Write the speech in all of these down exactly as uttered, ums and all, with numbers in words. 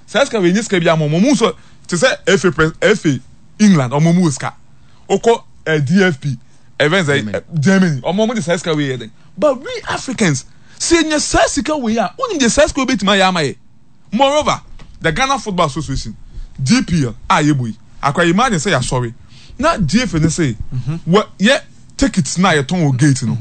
says ka we ni ska bia mo mo so to say F A F A England or mo mu ska oko D F P events Germany or mo mo the says ka we then but we Africans say nya says ka we a only the says ka we betima ya amaye. Moreover, the Ghana Football Association G P L ah yeboy akwa imagine say ya sorry na G F N say what yeah tickets na your ton gate no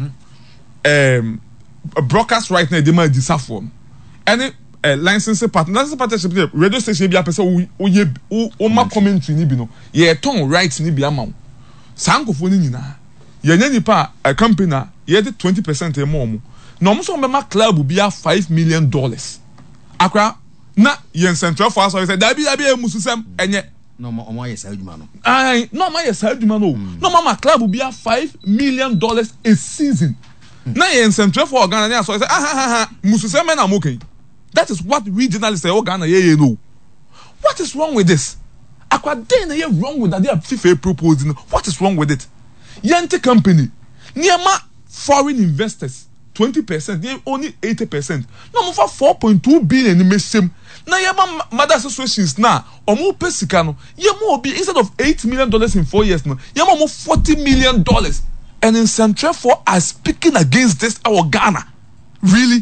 um broadcast right now they might disafform any uh, licensing partner licensing partnership radio station bi apese o ye o ma commentary ni bi no ye ton right ni bi ama sankofo ni nyina ye nya nipa a company na ye de twenty percent e mo mo na mo so be ma club bi a five million dollars akwa na ye central for us say da bi da bi e mususem enye no mo mo yes adwuma no ai no ma yes adwuma no no ma club bi a five million dollars a season na ye central for Ghana na so say ah ha ha mususem na mo kan. That is what we journalists say, oh Ghana, yeah, you know. What is wrong with this? Akwa den na wrong with that they are FIFA proposing. What is wrong with it? Yente company, nearma foreign investors, twenty percent, they only eighty percent. No more for four point two billion in same. Na yama mother associations na omo pesikano. Yama be instead of eight million dollars in four years now, yama more forty million dollars. And in Central four are speaking against this our Ghana. Really?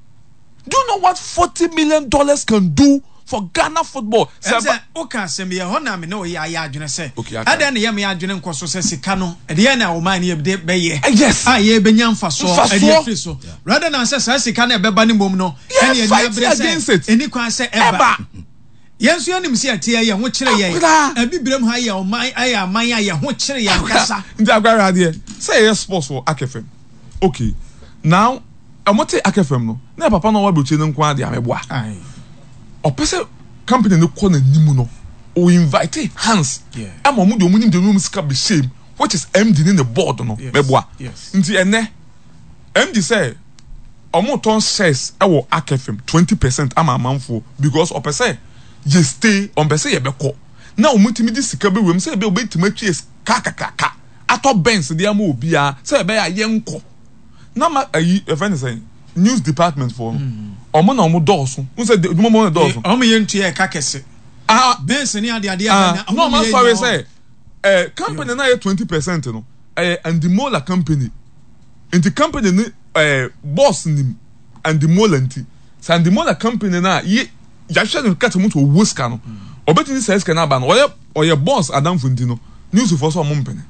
Do you know what forty million dollars can do for Ghana football? Say, okay, say me hona me no ya ya adwene say. Ada na ya me adwene nkoso say sika no. E de na o man ye be ye. Yes. Ah ye be nyamfa so, e de free so. Rather than say sika na be ba ni mom no. E ni against it. Eni kwan say eba. Yenso yanim si atie ye ho kire ye. E bibrem ha ye o man aye aman ye ho kire ye kasa. Ndi agwara de. Say yes sports for A K F M. Okay. Now amote A K F M no na papa no wa be chene nko ade ameboa ai opese company no ko na nimu no o invite Hans am omu de omu nim de room ska be shame which is M D in the board no meboa nti ene M D say omu ton shares e wo A K F M twenty percent ama amanfo because opese ye stay on pese ye beko na omu timi di sika be wem say be obetima twie ka ka ka ka ato Benz de am obi a say be ya ye nko na ma ayi e friend say news department for omo na omo doso who say the mo mo doso omo ye ntu e ka kese ah Benz ni ade ade na no ma sorry say eh company na twenty percent no eh and the mola company and the company ni eh boss nim and the mola nti and the mola company na ye ya hwe no kata mo to woska no obetini say ska na ba no oye oye boss adam funti no news for so omo mpene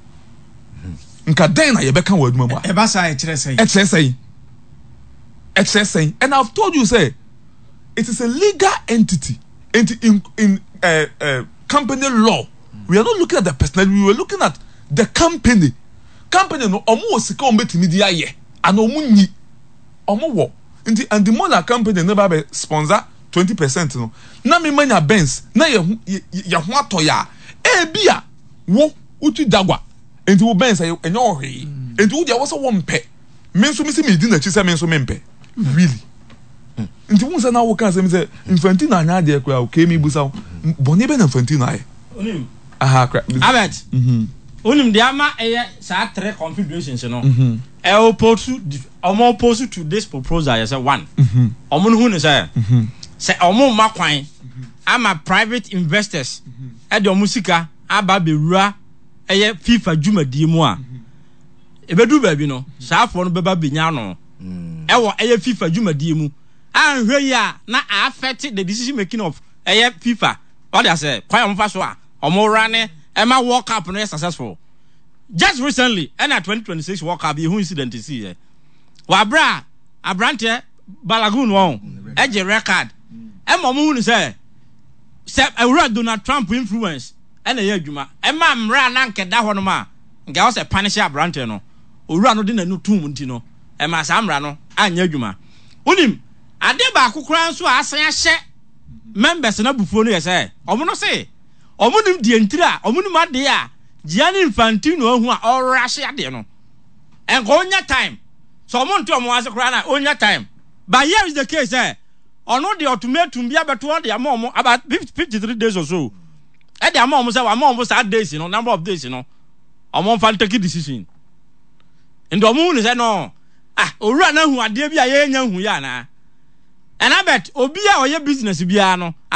nka den na ye beka wa aduma mu e ba sa e kire say e kire say e kire say and I've told you say it is a legal entity in in, in uh, uh, company law. Mm. We are not looking at the personality, we were looking at the company company no omo sika omo betimi di aye and omo nyi omo wo nti and the more company never be sponsor twenty percent no na me manya Benz na ye ye ho atoya e bia wo utu dagwa enti wo Benz enyo ohwe enti wo dia wo so wo mpe me nso me se me di na chi se me nso me mpe really nti wo se na wo kan se me se Infantino anya de kwa o ke mi busa boni be na Infantino aye onim aha crap abet mhm onim de ama eye sa three configurations no mhm e oppose omo oppose to this proposal yes one mhm omo no hu ne say mhm say omo ma kwan ama private investors e de omo sika aba bewura eye FIFA dwumadie mu a ebedu ba bi no saafo no beba benya no e wo eye FIFA dwumadie mu anhwe ya na affect the decision making of eye FIFA what they say kwan omo fa so a omo rane e ma World Cup no successful just recently and at twenty twenty-six World Cup you incident see here wa bra abrante Balagun won e je record e mo mu hu say say e Donald Trump influence and a adwuma e ma mra na nkeda ho no ma nga wo se punish abrante no owura no de nanu tum nti no e ma sa mra no anya adwuma unim ade ba akokora nso asan ahye members na bufuo no yese omo no se omo nim die ntira omo nim ade a Gianni Infantino ahu a orahye ade no enko onya time so omo nto omo ase kora na onya time but here is the case eh ono the ultimatum bia beto on the amom about fifty-three days or so e dey amom say amom say days no number of days no amom fan take decision and omo ni say no ah owura na hu ade bia ye nya hu ya na and I bet obi a oye business bia no